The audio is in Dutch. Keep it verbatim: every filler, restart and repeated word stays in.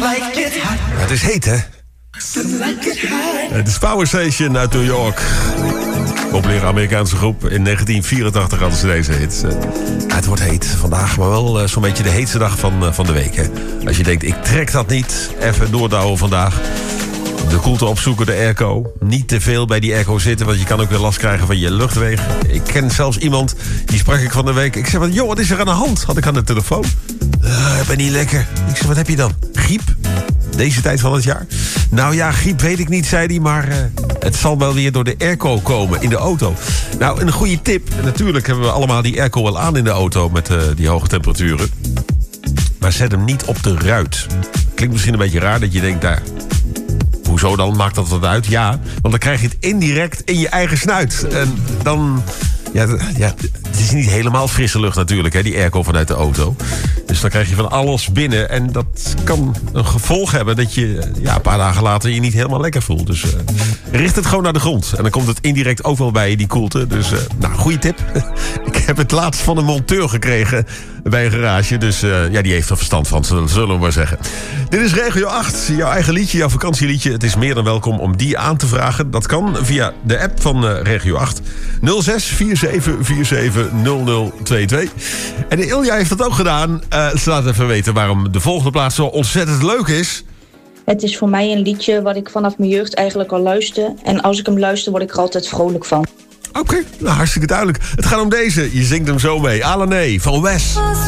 Het is heet, hè? Het is Power Station uit New York. Populaire Amerikaanse groep. In negentien vierentachtig hadden ze deze hit. Uh, het wordt heet vandaag, maar wel uh, zo'n beetje de heetste dag van, uh, van de week. Hè? Als je denkt, ik trek dat niet, even doordouwen vandaag. De koelte opzoeken, de airco. Niet te veel bij die airco zitten, want je kan ook weer last krijgen van je luchtwegen. Ik ken zelfs iemand, die sprak ik van de week. Ik zei van, joh, wat is er aan de hand? Had ik aan de telefoon. Uh, ik ben niet lekker. Ik zei, wat heb je dan? Griep? Deze tijd van het jaar? Nou ja, griep weet ik niet, zei hij, maar uh, het zal wel weer door de airco komen in de auto. Nou, een goede tip. Natuurlijk hebben we allemaal die airco wel aan in de auto met uh, die hoge temperaturen. Maar zet hem niet op de ruit. Klinkt misschien een beetje raar dat je denkt, daar... Hoezo dan? Maakt dat wat uit? Ja, want dan krijg je het indirect in je eigen snuit. En dan... Ja, ja, het is niet helemaal frisse lucht natuurlijk, hè, die airco vanuit de auto. Dus dan krijg je van alles binnen. En dat kan een gevolg hebben dat je ja, een paar dagen later je niet helemaal lekker voelt. Dus uh, richt het gewoon naar de grond. En dan komt het indirect ook wel bij, die koelte. Dus, uh, nou, goede tip. Ik heb het laatst van een monteur gekregen bij een garage. Dus uh, ja, die heeft er verstand van, zullen we maar zeggen. Dit is Regio acht, jouw eigen liedje, jouw vakantieliedje. Het is meer dan welkom om die aan te vragen. Dat kan via de app van uh, Regio acht. nul zes vier zeven vier zeven nul nul twee twee. En Ilja heeft dat ook gedaan. Uh, ze laat even weten waarom de volgende plaats zo ontzettend leuk is. Het is voor mij een liedje wat ik vanaf mijn jeugd eigenlijk al luister. En als ik hem luister, word ik er altijd vrolijk van. Oké, okay, nou hartstikke duidelijk. Het gaat om deze. Je zingt hem zo mee. Alané van Wes.